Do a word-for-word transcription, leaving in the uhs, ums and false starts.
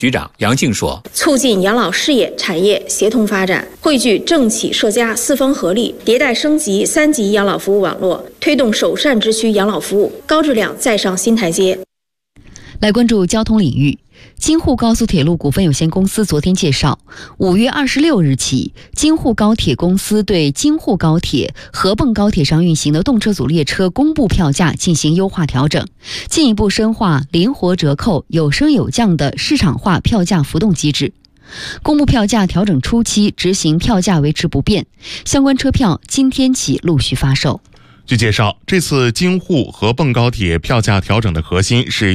局长杨静说， 促进养老事业产业协同发展，汇聚政企社家四方合力，迭代升级三级养老服务网络，推动首善之区养老服务高质量再上新台阶。 来关注交通领域。京沪高速铁路股份有限公司昨天介绍，五月二十六日起，京沪高铁公司对京沪高铁、合泵高铁上运行的动车组列车公布票价进行优化调整，进一步深化灵活折扣、有升有降的市场化票价浮动机制。公布票价调整初期执行票价维持不变，相关车票今天起陆续发售。 据介绍，这次京沪合泵高铁票价调整的核心是